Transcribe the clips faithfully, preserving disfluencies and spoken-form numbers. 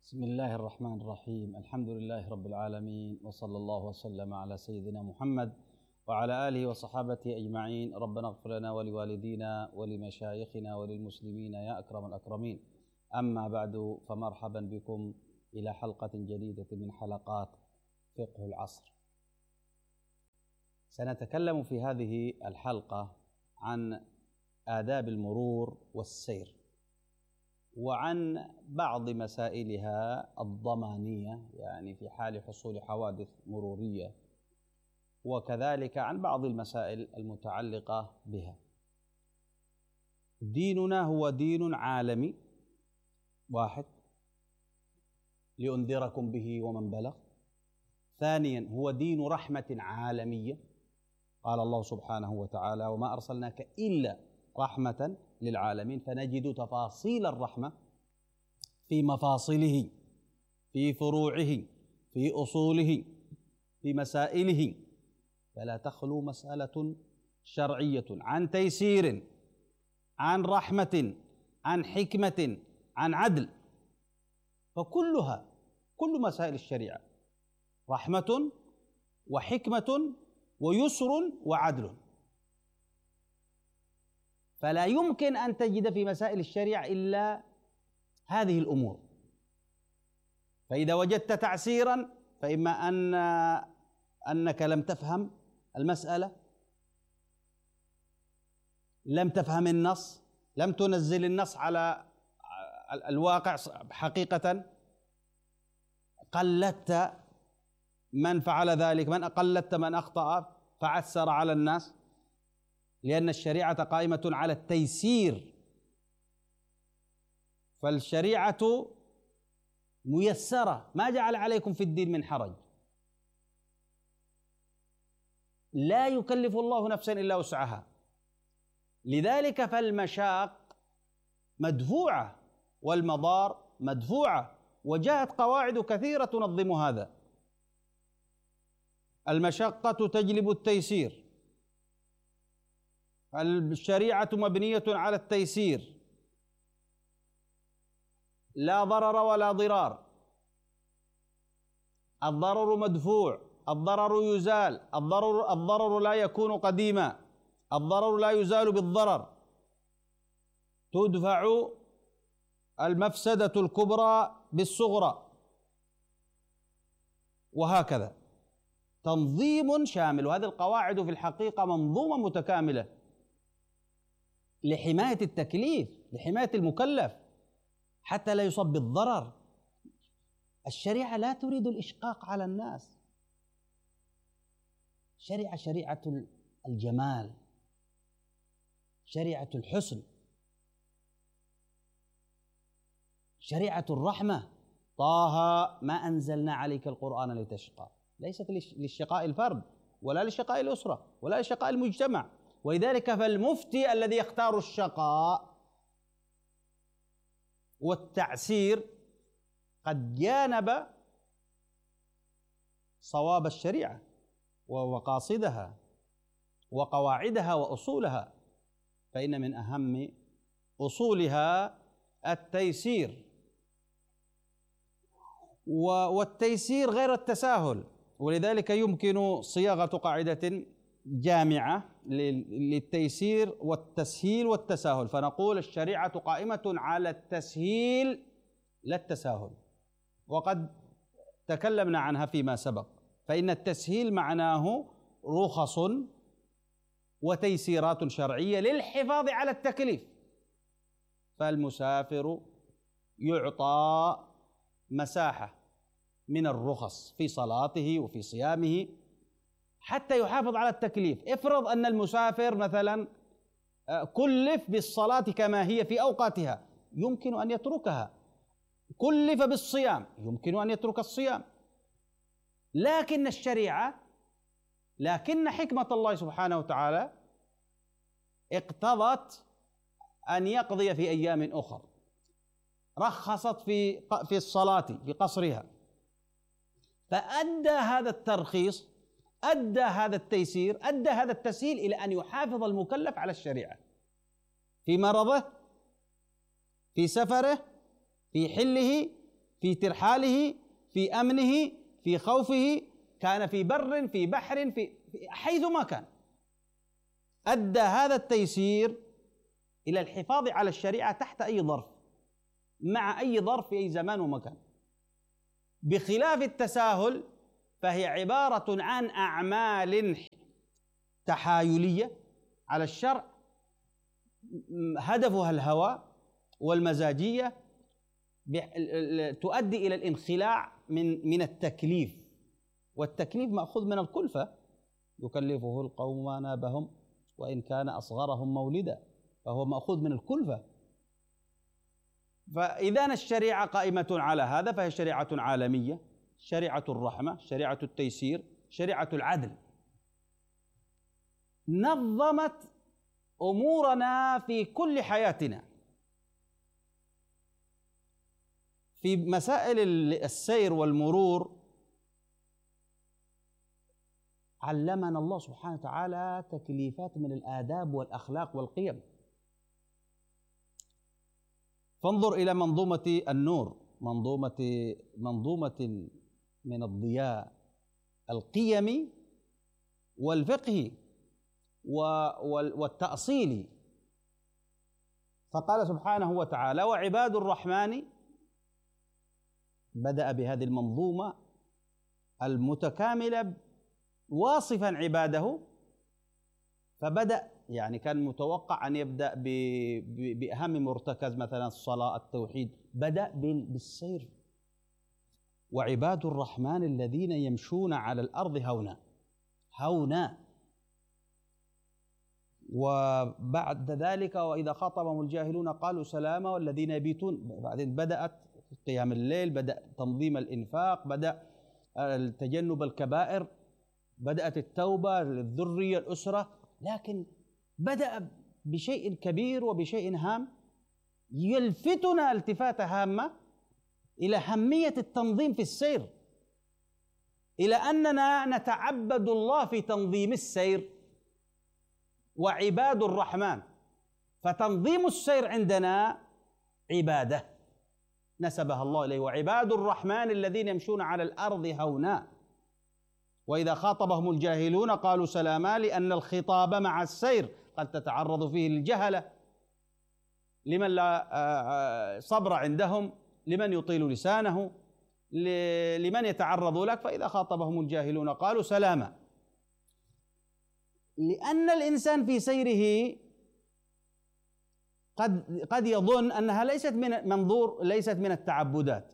بسم الله الرحمن الرحيم. الحمد لله رب العالمين، وصلى الله وسلم على سيدنا محمد وعلى آله وصحابته أجمعين. ربنا اغفر لنا ولوالدينا ولمشايخنا وللمسلمين يا أكرم الأكرمين. أما بعد، فمرحبا بكم إلى حلقة جديدة من حلقات فقه العصر. سنتكلم في هذه الحلقة عن آداب المرور والسير، وعن بعض مسائلها الضمانية، يعني في حال حصول حوادث مرورية، وكذلك عن بعض المسائل المتعلقة بها. ديننا هو دين عالمي واحد لأنذركم به ومن بلغ. ثانيا، هو دين رحمة عالمية، قال الله سبحانه وتعالى: وما أرسلناك إلا رحمة للعالمين. فنجد تفاصيل الرحمة في مفاصله، في فروعه، في أصوله، في مسائله. فلا تخلو مسألة شرعية عن تيسير، عن رحمة، عن حكمة، عن عدل. فكلها كل مسائل الشريعة رحمة وحكمة ويسر وعدل. فلا يمكن أن تجد في مسائل الشريعة إلا هذه الأمور. فإذا وجدت تعسيرا فإما أن أنك لم تفهم المسألة، لم تفهم النص، لم تنزل النص على الواقع حقيقة، قلدت من فعل ذلك، من قلدت من أخطأ فعسر على الناس، لأن الشريعة قائمة على التيسير. فالشريعة ميسرة، ما جعل عليكم في الدين من حرج. لا يكلف الله نفسا إلا وسعها. لذلك فالمشاق مدفوعة والمضار مدفوعة، وجاءت قواعد كثيرة تنظم هذا. المشقة تجلب التيسير، الشريعة مبنية على التيسير، لا ضرر ولا ضرار، الضرر مدفوع، الضرر يزال، الضرر الضرر لا يكون قديما، الضرر لا يزال بالضرر، تدفع المفسدة الكبرى بالصغرى، وهكذا تنظيم شامل. وهذه القواعد في الحقيقة منظومة متكاملة لحماية التكليف، لحماية المكلف حتى لا يصاب بالضرر. الشريعة لا تريد الإشقاق على الناس. شريعة شريعة الجمال، شريعة الحسن، شريعة الرحمة. طه ما أنزلنا عليك القرآن لتشقى، ليست للشقاء الفرد ولا لشقاء الأسرة ولا لشقاء المجتمع. ولذلك فالمفتي الذي يختار الشقاء والتعسير قد جانب صواب الشريعة ومقاصدها وقواعدها وأصولها. فإن من أهم أصولها التيسير، والتيسير غير التساهل. ولذلك يمكن صياغة قاعدة جامعة للتيسير والتسهيل والتساهل، فنقول الشريعة قائمة على التسهيل لا التساهل، وقد تكلمنا عنها فيما سبق. فإن التسهيل معناه رخص وتيسيرات شرعية للحفاظ على التكليف. فالمسافر يعطى مساحة من الرخص في صلاته وفي صيامه حتى يحافظ على التكليف. افرض أن المسافر مثلا كلف بالصلاة كما هي في أوقاتها، يمكن أن يتركها. كلف بالصيام، يمكن أن يترك الصيام. لكن الشريعة، لكن حكمة الله سبحانه وتعالى اقتضت أن يقضي في أيام أخرى، رخصت في في الصلاة في قصرها. فأدى هذا الترخيص، أدى هذا التيسير، أدى هذا التسهيل إلى أن يحافظ المكلف على الشريعة في مرضه، في سفره، في حله، في ترحاله، في أمنه، في خوفه، كان في بر، في بحر، في حيثما كان. أدى هذا التيسير إلى الحفاظ على الشريعة تحت أي ظرف، مع أي ظرف في أي زمان ومكان، بخلاف التساهل فهي عبارة عن أعمال تحايلية على الشرع هدفها الهوى والمزاجية، تؤدي إلى الانخلاع من من التكليف، والتكليف مأخوذ من الكلفة، يكلفه القوم ما نابهم وإن كان أصغرهم مولدا، فهو مأخوذ من الكلفة. فإذا الشريعة قائمة على هذا فهي شريعة عالمية، شريعة الرحمة، شريعة التيسير، شريعة العدل، نظمت أمورنا في كل حياتنا. في مسائل السير والمرور علمنا الله سبحانه وتعالى تكليفات من الآداب والأخلاق والقيم. فانظر إلى منظومة النور، منظومة منظومة من الضياء القيمي والفقهي والتأصيلي. فقال سبحانه وتعالى: وعباد الرحمن، بدأ بهذه المنظومة المتكاملة واصفا عباده، فبدأ يعني كان متوقع أن يبدأ بأهم مرتكز مثلا الصلاة التوحيد، بدأ بالسير. وعباد الرحمن الذين يمشون على الأرض هونا هونا وبعد ذلك وإذا خاطبهم الجاهلون قالوا سلاما والذين يبيتون. بعدين بدأت قيام الليل، بدأ تنظيم الإنفاق، بدأ تجنب الكبائر، بدأت التوبة للذرية الأسرة، لكن بدأ بشيء كبير وبشيء هام يلفتنا التفاتة هامة إلى أهمية التنظيم في السير، إلى أننا نتعبد الله في تنظيم السير. وعباد الرحمن، فتنظيم السير عندنا عبادة نسبها الله إليه. وعباد الرحمن الذين يمشون على الأرض هونا وإذا خاطبهم الجاهلون قالوا سلاما، لأن الخطاب مع السير قد تتعرض فيه الجهلة، لمن لا صبر عندهم، لمن يطيل لسانه، لمن يتعرض لك، فإذا خاطبهم الجاهلون قالوا سلاما. لأن الإنسان في سيره قد قد يظن أنها ليست من منظور، ليست من التعبدات،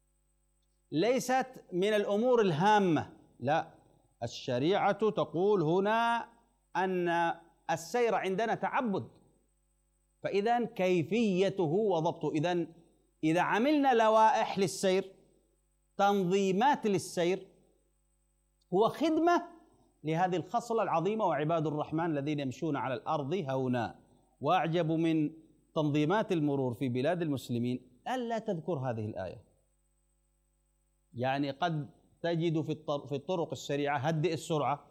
ليست من الأمور الهامة، لا، الشريعة تقول هنا أن السير عندنا تعبد، فإذا كيفيته وضبطه. إذا إذا عملنا لوائح للسير، تنظيمات للسير، هو خدمة لهذه الخصلة العظيمة، وعباد الرحمن الذين يمشون على الأرض هونا. وأعجب من تنظيمات المرور في بلاد المسلمين ألا تذكر هذه الآية. يعني قد تجد في الطرق السريعة هدئ السرعة،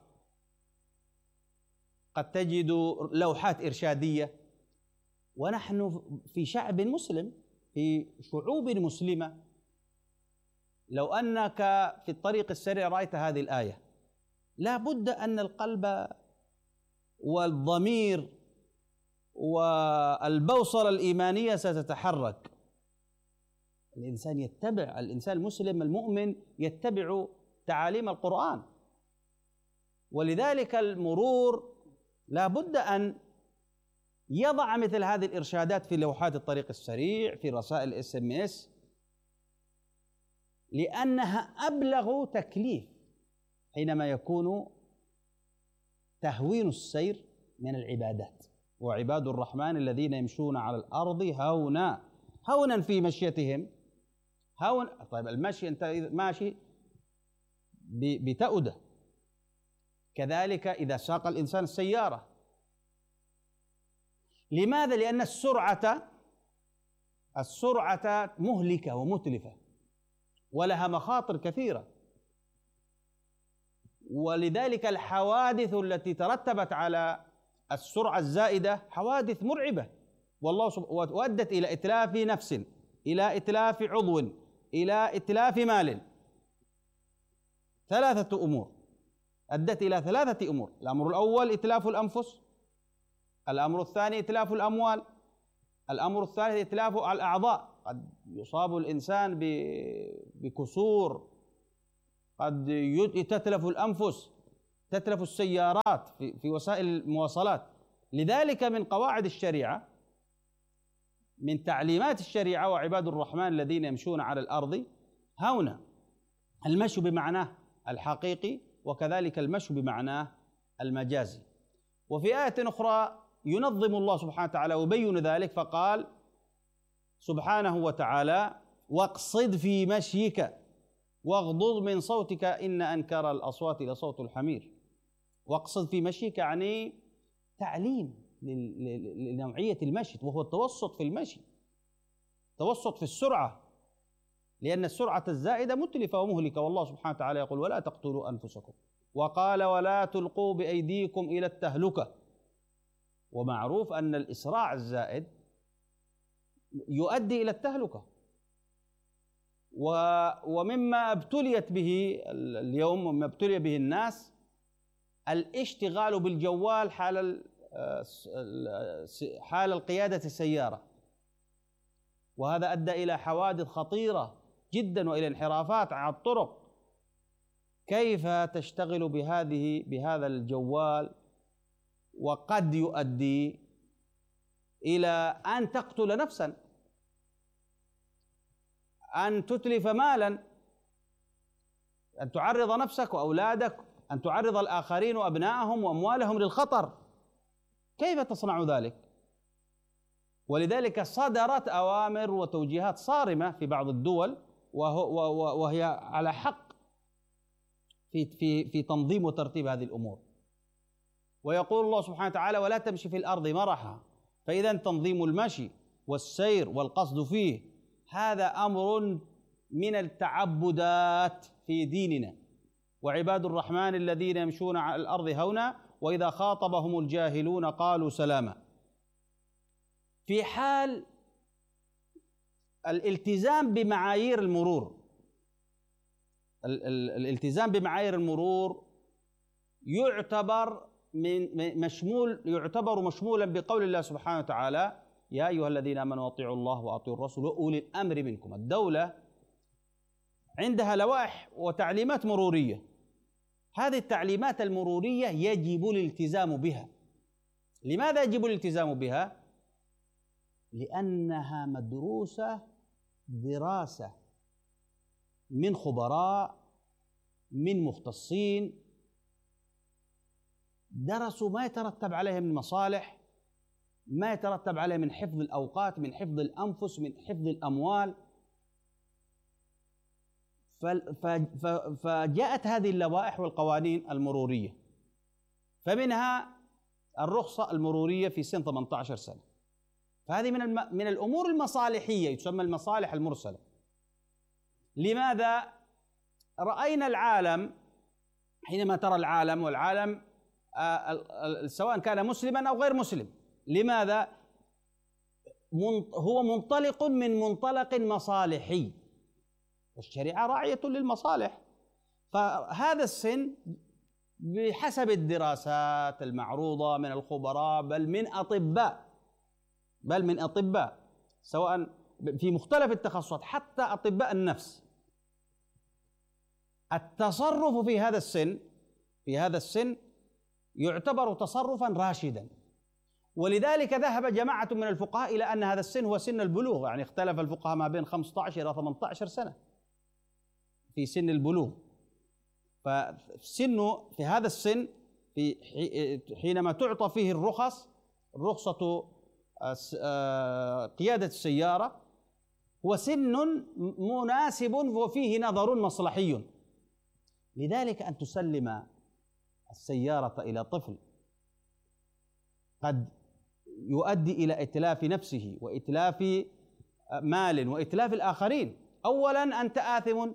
قد تجد لوحات إرشادية، ونحن في شعب مسلم، في شعوب مسلمة، لو أنك في الطريق السريع رأيت هذه الآية لا بد أن القلب والضمير والبوصلة الإيمانية ستتحرك. الإنسان يتبع، الإنسان المسلم المؤمن يتبع تعاليم القرآن، ولذلك المرور لا بد أن يضع مثل هذه الإرشادات في لوحات الطريق السريع، في رسائل اس ام اس، لأنها أبلغ تكليف حينما يكون تهوين السير من العبادات. وعباد الرحمن الذين يمشون على الأرض هونا، هونا في مشيتهم، هون. طيب المشي أنت ماشي بتأودة، كذلك إذا ساق الإنسان السيارة. لماذا؟ لأن السرعة السرعة مهلكة ومتلفة ولها مخاطر كثيرة، ولذلك الحوادث التي ترتبت على السرعة الزائدة حوادث مرعبة، والله وأدت إلى إتلاف نفس، إلى إتلاف عضو، إلى إتلاف مال. ثلاثة أمور أدت إلى ثلاثة أمور: الأمر الأول إتلاف الأنفس، الأمر الثاني إتلاف الأموال، الأمر الثالث إتلاف الأعضاء. قد يصاب الإنسان بكسور، قد تتلف الأنفس، تتلف السيارات في وسائل المواصلات. لذلك من قواعد الشريعة، من تعليمات الشريعة: وعباد الرحمن الذين يمشون على الأرض هونا. المشي بمعناه الحقيقي، وكذلك المشي بمعناه المجازي. وفي آية أخرى ينظم الله سبحانه وتعالى ويبين ذلك، فقال سبحانه وتعالى: واقصد في مشيك واغضض من صوتك إن أنكر الأصوات لصوت الحمير. واقصد في مشيك يعني تعليم لنوعية المشي، وهو التوسط في المشي، توسط في السرعة، لأن السرعة الزائدة متلفة ومهلكة. والله سبحانه وتعالى يقول: ولا تقتلوا أنفسكم، وقال: ولا تلقوا بأيديكم إلى التهلكة. ومعروف أن الإسراع الزائد يؤدي إلى التهلكة. ومما ابتليت به اليوم ومما ابتلي به الناس الاشتغال بالجوال حال حال القيادة السيارة، وهذا أدى إلى حوادث خطيرة جدا وإلى انحرافات على الطرق. كيف تشتغل بهذه بهذا الجوال وقد يؤدي إلى أن تقتل نفسا، أن تتلف مالا، أن تعرض نفسك وأولادك، أن تعرض الآخرين وأبنائهم وأموالهم للخطر. كيف تصنع ذلك؟ ولذلك صدرت أوامر وتوجيهات صارمة في بعض الدول، وهي على حق في في في تنظيم وترتيب هذه الأمور. ويقول الله سبحانه وتعالى: ولا تمشي في الأرض مرحا. فإذا تنظيم المشي والسير والقصد فيه هذا أمر من التعبدات في ديننا. وعباد الرحمن الذين يمشون على الأرض هونا وإذا خاطبهم الجاهلون قالوا سلاما. في حال الالتزام بمعايير المرور، الالتزام بمعايير المرور يعتبر من مشمول يعتبر مشمولا بقول الله سبحانه وتعالى: يا أيها الذين آمنوا أطيعوا الله وأطيعوا الرسول وأولي الأمر منكم. الدولة عندها لوائح وتعليمات مرورية، هذه التعليمات المرورية يجب الالتزام بها. لماذا يجب الالتزام بها؟ لأنها مدروسة دراسة من خبراء، من مختصين، درسوا ما يترتب عليها من مصالح، ما يترتب عليه من حفظ الأوقات، من حفظ الأنفس، من حفظ الأموال. فجاءت هذه اللوائح والقوانين المرورية، فمنها الرخصة المرورية في سن ثمانية عشر سنة. فهذه من من الأمور المصالحية، تسمى المصالح المرسلة. لماذا؟ رأينا العالم، حينما ترى العالم، والعالم سواء كان مسلما أو غير مسلم، لماذا؟ هو منطلق من منطلق مصالحي، والشريعة راعية للمصالح. فهذا السن بحسب الدراسات المعروضة من الخبراء، بل من أطباء بل من أطباء سواء في مختلف التخصصات، حتى أطباء النفس، التصرف في هذا السن في هذا السن يعتبر تصرفا راشدا. ولذلك ذهب جماعة من الفقهاء إلى أن هذا السن هو سن البلوغ، يعني اختلف الفقهاء ما بين خمسة عشر إلى ثمانية عشر سنة في سن البلوغ. فسنه في هذا السن، في حينما تعطى فيه الرخص، رخصة قيادة السيارة، هو سن مناسب وفيه نظر مصلحي. لذلك أن تسلم السيارة إلى طفل قد يؤدي إلى إتلاف نفسه وإتلاف مال وإتلاف الآخرين. أولا أنت آثم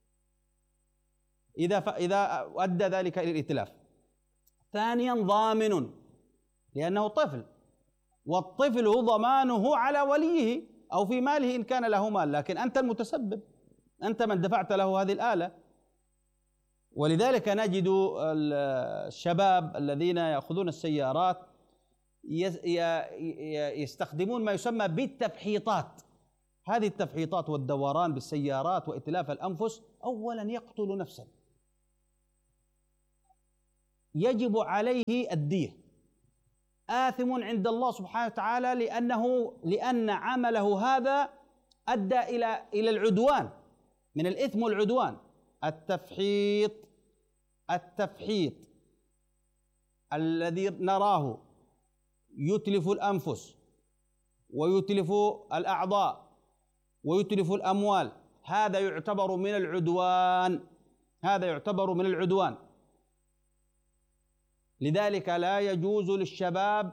إذا إذا أدى ذلك إلى الإتلاف. ثانيا ضامن لأنه طفل، والطفل ضمانه على وليه أو في ماله إن كان له مال، لكن أنت المتسبب. أنت من دفعت له هذه الآلة. ولذلك نجد الشباب الذين يأخذون السيارات يستخدمون ما يسمى بالتفحيطات. هذه التفحيطات والدوران بالسيارات وإتلاف الأنفس أولا يقتل نفسا، يجب عليه الدية، آثم عند الله سبحانه وتعالى، لأنه لأن عمله هذا أدى إلى إلى العدوان، من الإثم والعدوان. التفحيط التفحيط الذي نراه يتلف الأنفس ويتلف الأعضاء ويتلف الأموال، هذا يعتبر من العدوان، هذا يعتبر من العدوان. لذلك لا يجوز للشباب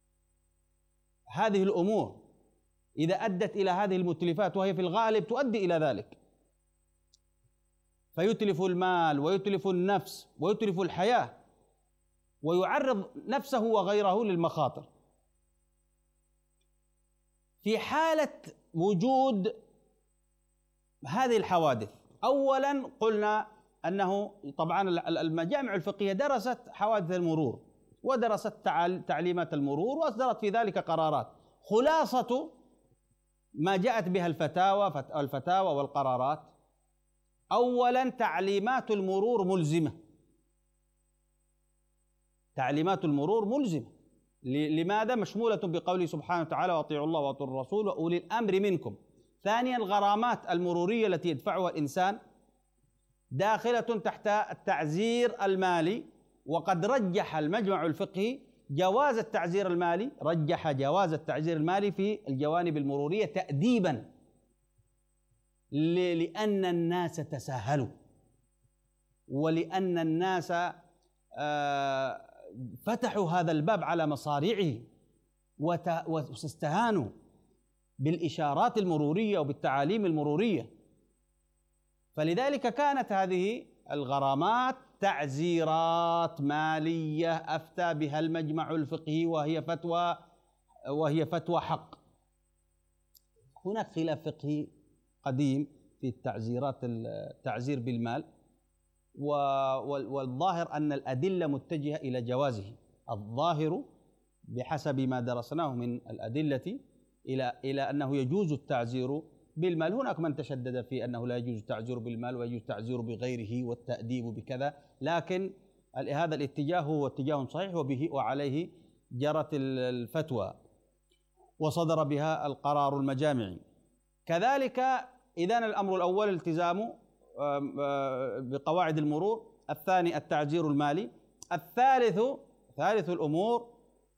هذه الأمور إذا أدت إلى هذه المتلفات، وهي في الغالب تؤدي إلى ذلك، فيتلف المال ويتلف النفس ويتلف الحياة ويعرض نفسه وغيره للمخاطر. في حالة وجود هذه الحوادث، أولا قلنا أنه طبعا المجامع الفقهية درست حوادث المرور ودرست تعليمات المرور وأصدرت في ذلك قرارات. خلاصة ما جاءت بها الفتاوى الفتاوى والقرارات، أولا تعليمات المرور ملزمة، تعليمات المرور ملزمة. لماذا؟ مشمولة بقوله سبحانه وتعالى: وأطيعوا الله وأطيعوا الرسول وأولي الأمر منكم. ثانيا الغرامات المرورية التي يدفعها الإنسان داخلة تحت التعزير المالي، وقد رجح المجمع الفقهي جواز التعزير المالي، رجح جواز التعزير المالي في الجوانب المرورية تأديبا، لأن الناس تساهلوا ولأن الناس فتحوا هذا الباب على مصاريعه واستهانوا بالإشارات المرورية وبالتعاليم المرورية. فلذلك كانت هذه الغرامات تعزيرات مالية أفتى بها المجمع الفقهي، وهي فتوى وهي فتوى حق. هناك خلاف فقهي قديم في التعزيرات، التعزير بالمال، والظاهر أن الأدلة متجهة إلى جوازه. الظاهر بحسب ما درسناه من الأدلة إلى إلى أنه يجوز التعزير بالمال. هناك من تشدد في أنه لا يجوز التعزير بالمال ويجوز التعزير بغيره والتأديب بكذا، لكن هذا الاتجاه هو اتجاه صحيح، وبه وعليه جرت الفتوى وصدر بها القرار المجامعي. كذلك إذن الأمر الأول التزام بقواعد المرور، الثاني التعزير المالي، الثالث ثالث الأمور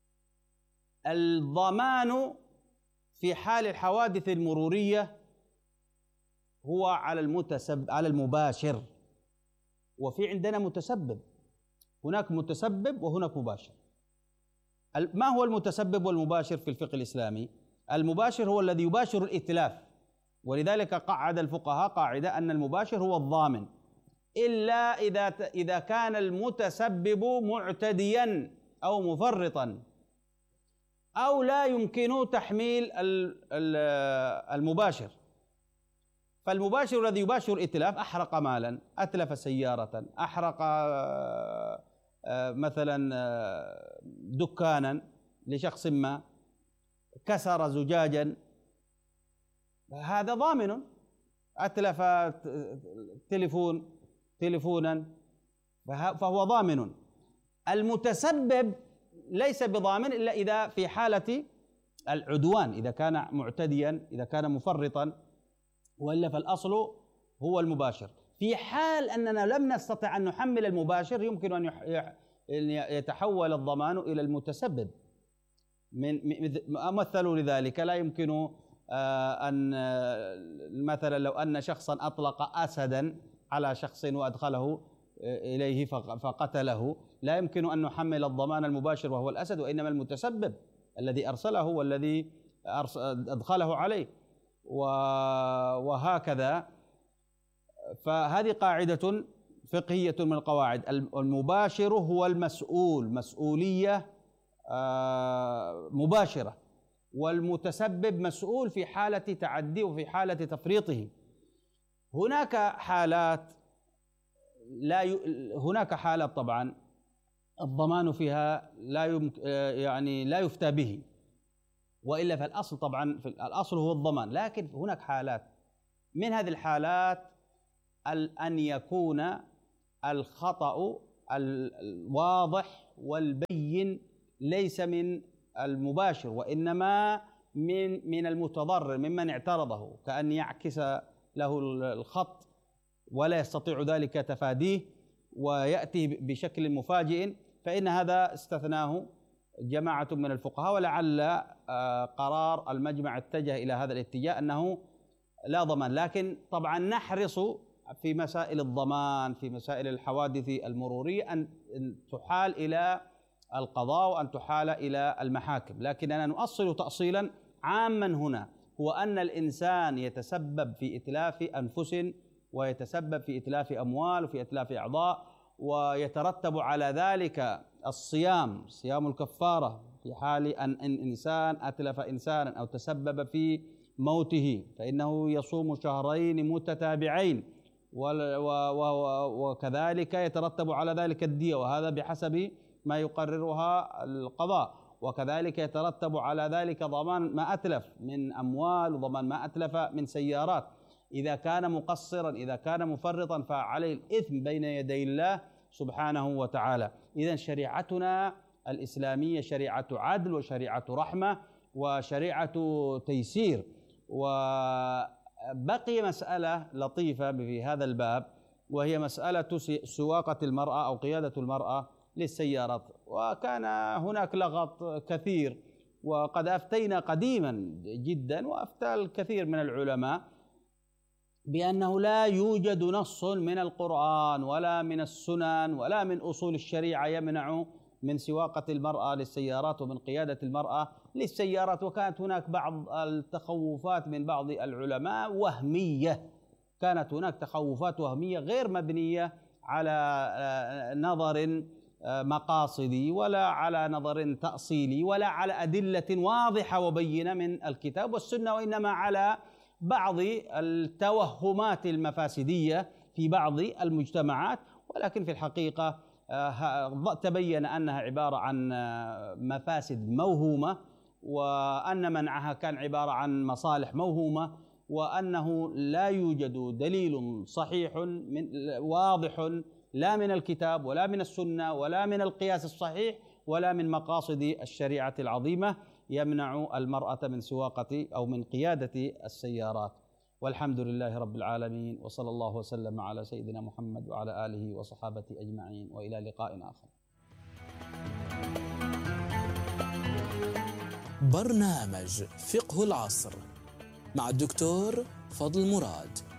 الضمان في حال الحوادث المرورية هو على المتسبب، على المباشر. وفي عندنا متسبب، هناك متسبب وهناك مباشر. ما هو المتسبب والمباشر في الفقه الإسلامي؟ المباشر هو الذي يباشر الإتلاف، ولذلك قعد الفقهاء قاعدة أن المباشر هو الضامن، إلا إذا إذا كان المتسبب معتديا أو مفرطا أو لا يمكن تحميل المباشر. فالمباشر الذي يباشر الإتلاف أحرق مالا، أتلف سيارة، أحرق مثلا دكانا لشخص ما، كسر زجاجا، هذا ضامن. أتلف تليفون تليفونا فهو ضامن. المتسبب ليس بضامن إلا إذا في حالة العدوان، إذا كان معتديا، إذا كان مفرطا، وإلا فالأصل هو المباشر. في حال أننا لم نستطع أن نحمل المباشر يمكن أن يتحول الضمان إلى المتسبب. من مثلوا لذلك لا يمكن أن مثلا لو أن شخصا أطلق أسدا على شخص وأدخله إليه فقتله، لا يمكن أن نحمل الضمان المباشر وهو الأسد، وإنما المتسبب الذي أرسله والذي أدخله عليه، وهكذا. فهذه قاعدة فقهية من القواعد. المباشر هو المسؤول، مسؤولية مباشرة، والمتسبب مسؤول في حالة تعدي وفي حالة تفريطه. هناك حالات لا ي... هناك حالات طبعا الضمان فيها لا يمك... يعني لا يفتى به، وإلا فالأصل طبعا في الأصل هو الضمان، لكن هناك حالات من هذه الحالات أن يكون الخطأ الواضح والبين ليس من المباشر، وإنما من من المتضرر ممن اعترضه، كأن يعكس له الخط ولا يستطيع ذلك تفاديه ويأتي بشكل مفاجئ، فإن هذا استثناه جماعة من الفقهاء، ولعل قرار المجمع اتجه إلى هذا الاتجاه أنه لا ضمان. لكن طبعا نحرص في مسائل الضمان، في مسائل الحوادث المرورية، أن تحال إلى القضاء وأن تحال إلى المحاكم، لكننا نؤصل تأصيلا عاما هنا، هو أن الإنسان يتسبب في إتلاف أنفس ويتسبب في إتلاف أموال وفي إتلاف أعضاء، ويترتب على ذلك الصيام، صيام الكفارة في حال أن إنسان أتلف إنسانا أو تسبب في موته، فإنه يصوم شهرين متتابعين، وكذلك يترتب على ذلك الدية، وهذا بحسب ما يقررها القضاء، وكذلك يترتب على ذلك ضمان ما أتلف من أموال وضمان ما أتلف من سيارات. إذا كان مقصرا، إذا كان مفرطا، فعليه الإثم بين يدي الله سبحانه وتعالى. إذن شريعتنا الإسلامية شريعة عدل وشريعة رحمة وشريعة تيسير. وبقي مسألة لطيفة في هذا الباب، وهي مسألة سواقة المرأة أو قيادة المرأة للسيارات. وكان هناك لغط كثير، وقد أفتينا قديما جدا وأفتى الكثير من العلماء بأنه لا يوجد نص من القرآن ولا من السنن ولا من أصول الشريعة يمنع من سواقة المرأة للسيارات ومن قيادة المرأة للسيارات. وكانت هناك بعض التخوفات من بعض العلماء وهمية، كانت هناك تخوفات وهمية غير مبنية على نظر مقاصدي ولا على نظر تأصيلي ولا على أدلة واضحة وبينة من الكتاب والسنة، وإنما على بعض التوهمات المفاسدية في بعض المجتمعات. ولكن في الحقيقة تبين أنها عبارة عن مفاسد موهومة، وأن منعها كان عبارة عن مصالح موهومة، وأنه لا يوجد دليل صحيح من واضح لا من الكتاب ولا من السنة ولا من القياس الصحيح ولا من مقاصد الشريعة العظيمة يمنع المرأة من سواقة أو من قيادة السيارات. والحمد لله رب العالمين، وصلى الله وسلم على سيدنا محمد وعلى آله وصحابته أجمعين، وإلى لقاء آخر. برنامج فقه العصر مع الدكتور فضل مراد.